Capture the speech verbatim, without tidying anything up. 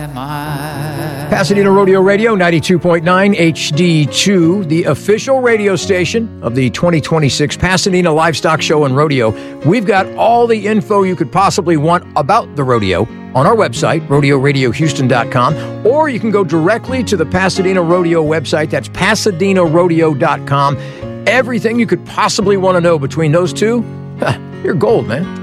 Pasadena Rodeo Radio, ninety-two point nine H D two, the official radio station of the twenty twenty-six Pasadena Livestock Show and Rodeo. We've got all the info you could possibly want about the rodeo on our website, rodeo radio houston dot com, or you can go directly to the Pasadena Rodeo website. That's pasadena rodeo dot com. Everything you could possibly want to know between those two, you're gold, man.